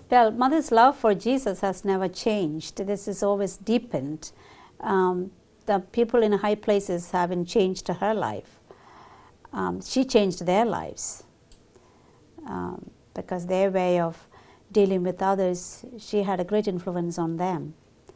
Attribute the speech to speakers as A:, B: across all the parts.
A: Well, mother's love for Jesus has never changed. This is always deepened. The people in high places haven't changed her life. She changed their lives because their way of dealing with others, she had a great influence on them.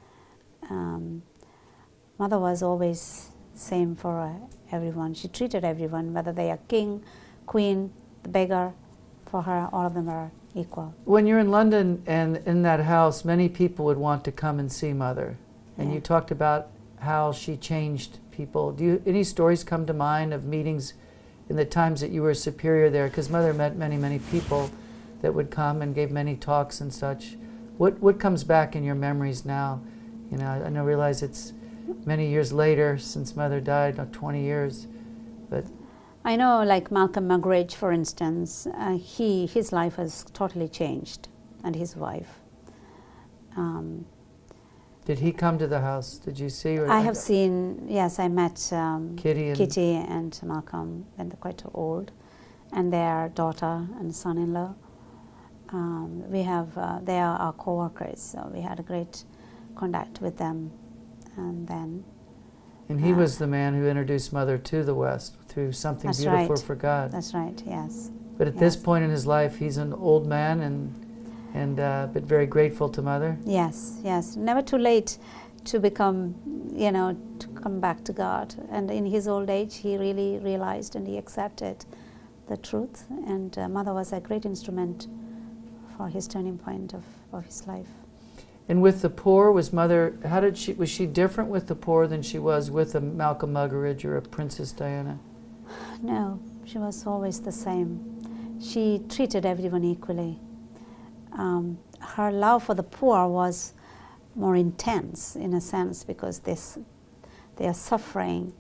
A: Mother was always same for everyone. She treated everyone, whether they are king, queen, the beggar, for her, all of them are equal.
B: When you're in London and in that house, many people would want to come and see Mother. And
A: Yeah.
B: you talked about how she changed people. Any stories come to mind of meetings in the times that you were superior there? Because Mother met many, many people that would come and gave many talks and such. What comes back in your memories now? You know, I realize it's many years later since Mother died, 20 years, but
A: I know, like Malcolm Muggeridge, for instance, his life has totally changed, and his wife.
B: did he come to the house? Did you see? Or
A: I have seen, yes, I met
B: Kitty
A: and Malcolm when they're quite old, and their daughter and son-in-law. They are our co-workers, so we had a great contact with them, and then.
B: And he was the man who introduced Mother to the West through Something
A: That's
B: Beautiful
A: right.
B: for God.
A: That's right, yes.
B: But at this point in his life, he's an old man but very grateful to Mother.
A: Yes, yes. Never too late to become, to come back to God. And in his old age, he really realized and he accepted the truth. And Mother was a great instrument for his turning point of his life.
B: And with the poor, was Mother, was she different with the poor than she was with a Malcolm Muggeridge or a Princess Diana?
A: No, she was always the same. She treated everyone equally. Her love for the poor was more intense in a sense because they are suffering,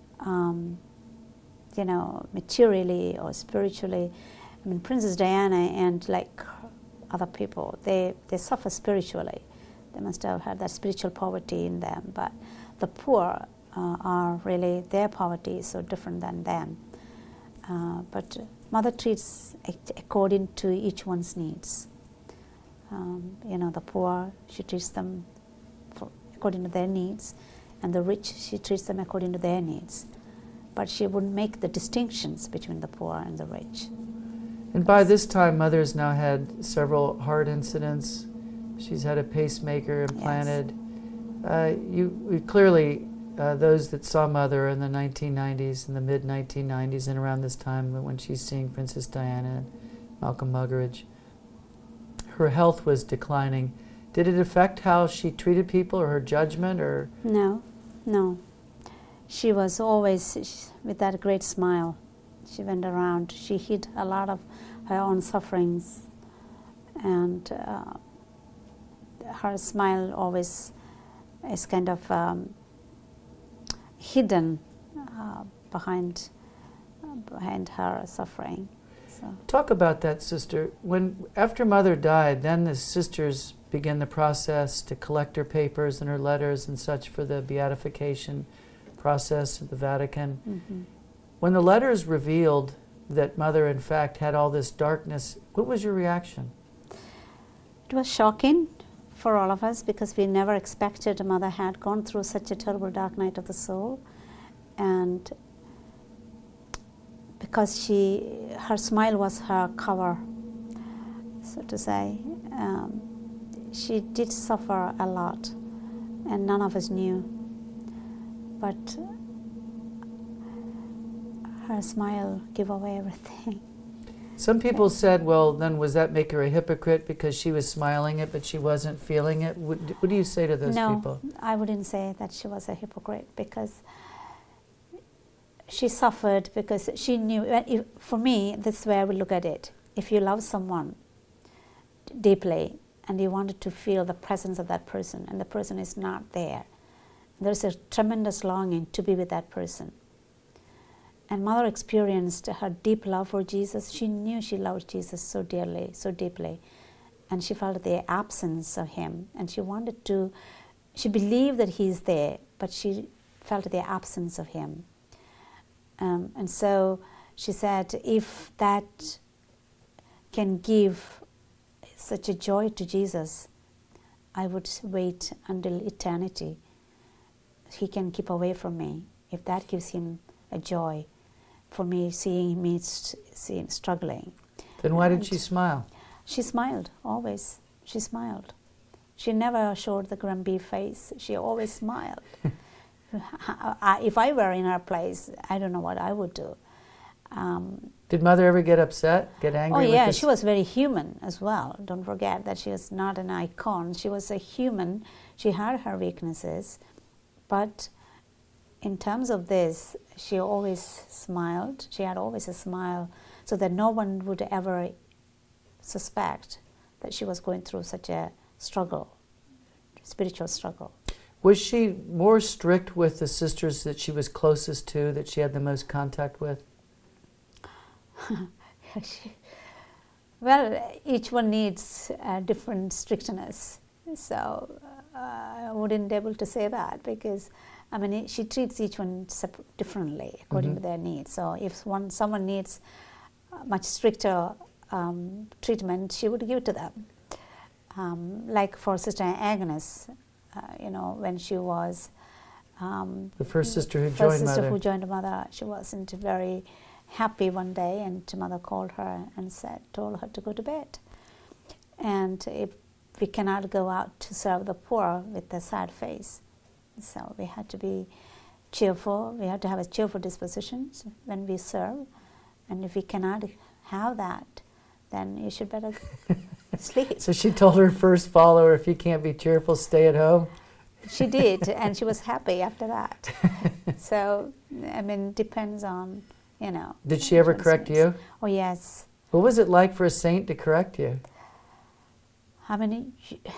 A: materially or spiritually. I mean, Princess Diana and like other people, they suffer spiritually. They must have had that spiritual poverty in them, but the poor are really, their poverty is so different than them. But Mother treats according to each one's needs. The poor, she treats them according to their needs, and the rich, she treats them according to their needs. But she wouldn't make the distinctions between the poor and the rich.
B: And by this time, Mother has now had several heart incidents. She's had a pacemaker implanted. You clearly, those that saw Mother in the 1990s, in the mid-1990s, and around this time when she's seeing Princess Diana and Malcolm Muggeridge, her health was declining. Did it affect how she treated people or her judgment? Or
A: No. She was always with that great smile. She went around. She hid a lot of her own sufferings, and her smile always is kind of hidden behind her suffering. So.
B: Talk about that, sister. After Mother died, then the sisters began the process to collect her papers and her letters and such for the beatification process at the Vatican.
A: Mm-hmm.
B: When the letters revealed that Mother, in fact, had all this darkness, what was your reaction?
A: It was shocking for all of us because we never expected Mother had gone through such a terrible dark night of the soul. And because her smile was her cover, so to say. She did suffer a lot, and none of us knew. But her smile gave away everything.
B: Some people said, well, then was that make her a hypocrite because she was smiling it, but she wasn't feeling it? What do you say to those people?
A: No, I wouldn't say that she was a hypocrite because she suffered because she knew. For me, this is where we look at it. If you love someone deeply and you wanted to feel the presence of that person and the person is not there, there's a tremendous longing to be with that person. And Mother experienced her deep love for Jesus. She knew she loved Jesus so dearly, so deeply. And she felt the absence of him. And she believed that he's there, but she felt the absence of him. And so she said, if that can give such a joy to Jesus, I would wait until eternity. He can keep away from me. If that gives him a joy for me, seeing me struggling.
B: Then why did she smile?
A: She smiled, always. She smiled. She never showed the grumpy face. She always smiled. If I were in her place, I don't know what I would do.
B: Did Mother ever get upset, get angry?
A: Oh yeah,
B: with
A: she was very human as well. Don't forget that she was not an icon. She was a human. She had her weaknesses. But in terms of this, she always smiled. She had always a smile so that no one would ever suspect that she was going through such a struggle, spiritual struggle.
B: Was she more strict with the sisters that she was closest to, that she had the most contact with?
A: Well, each one needs a different strictness. So I wouldn't be able to say that because, I mean, she treats each one differently according to their needs. So if someone needs much stricter treatment, she would give it to them. Like for Sister Agnes, when she was
B: the first sister who
A: joined Mother, she wasn't very happy one day, and Mother called her and told her to go to bed. And if we cannot go out to serve the poor with a sad face, so we had to be cheerful. We had to have a cheerful disposition when we serve, and if we cannot have that, then you should better sleep.
B: So she told her first follower, if you can't be cheerful, stay at home?
A: She did, and she was happy after that. So, I mean, depends on,
B: Did she ever correct you?
A: Oh, yes.
B: What was it like for a saint to correct you?
A: I mean,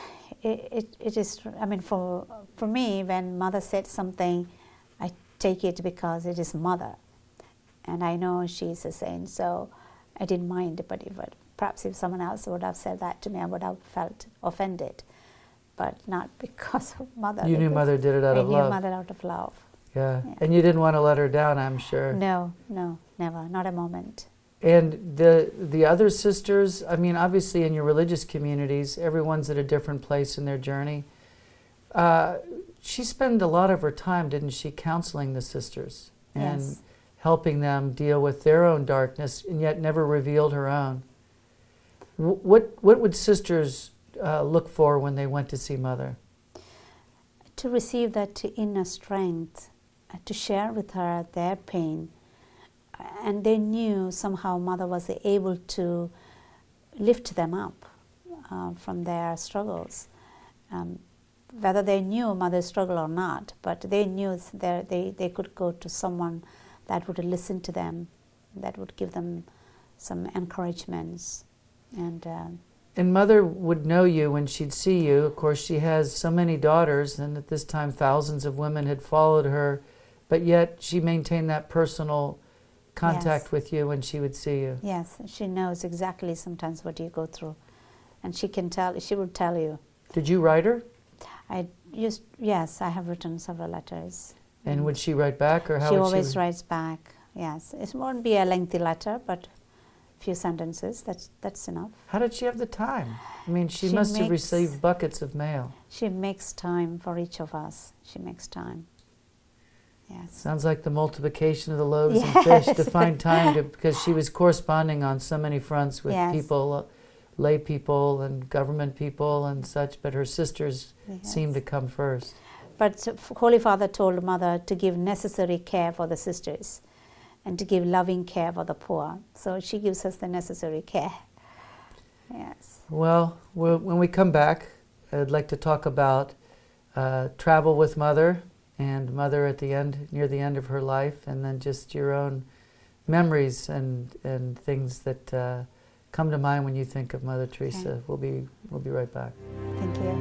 A: it is, I mean, for me, when Mother said something, I take it because it is Mother. And I know she's a saint, so I didn't mind. But perhaps if someone else would have said that to me, I would have felt offended. But not because of Mother.
B: You knew Mother did it out of love.
A: I knew Mother out of love.
B: Yeah, and you didn't want to let her down, I'm sure.
A: No, never, not a moment.
B: And the other sisters, I mean, obviously in your religious communities, everyone's at a different place in their journey. She spent a lot of her time, didn't she, counseling the sisters and
A: Yes.
B: helping them deal with their own darkness, and yet never revealed her own. What would sisters look for when they went to see Mother?
A: To receive that inner strength, to share with her their pain. And they knew somehow Mother was able to lift them up from their struggles. Whether they knew Mother's struggle or not, but they knew they could go to someone that would listen to them, that would give them some encouragements.
B: And Mother would know you when she'd see you. Of course, she has so many daughters, and at this time thousands of women had followed her, but yet she maintained that personal contact with you when she would see you.
A: Yes, she knows exactly sometimes what you go through, and she would tell you.
B: Did you write her?
A: Yes, I have written several letters.
B: And would she write back, or how
A: she
B: would
A: always
B: she?
A: writes back. Yes, it won't be a lengthy letter, but a few sentences. That's enough.
B: How did she have the time? I mean, she must have received buckets of mail.
A: She makes time for each of us. She makes time. Yes.
B: Sounds like the multiplication of the loaves and fish to find time to, because she was corresponding on so many fronts with people, lay people and government people and such, but her sisters seemed to come first.
A: But Holy Father told Mother to give necessary care for the sisters and to give loving care for the poor. So she gives us the necessary care. Yes.
B: Well, when we come back, I'd like to talk about travel with Mother and Mother at the end, near the end of her life, and then just your own memories and things that come to mind when you think of Mother Teresa. We'll be right back.
A: Thank you.